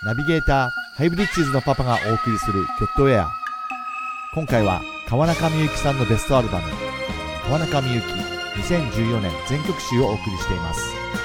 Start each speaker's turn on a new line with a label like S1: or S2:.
S1: ナビゲーターハイブリッジーズのパパがお送りするキョットウェア。今回は川中美幸さんのベストアルバム川中美幸2014年全曲集をお送りしています。